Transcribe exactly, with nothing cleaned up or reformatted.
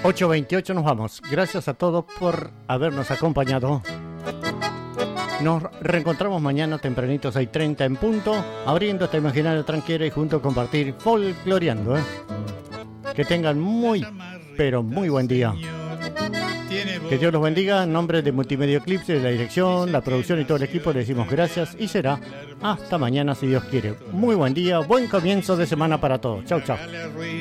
ocho veintiocho nos vamos. Gracias a todos por habernos acompañado. Nos reencontramos mañana tempranito, seis y treinta en punto, abriendo esta imaginaria tranquera y juntos compartir folcloreando. ¿eh? Que tengan muy, pero muy buen día. Que Dios los bendiga. En nombre de Multimedia Eclipse, de la dirección, la producción y todo el equipo, le decimos gracias y será hasta mañana si Dios quiere. Muy buen día, buen comienzo de semana para todos. Chau, chau.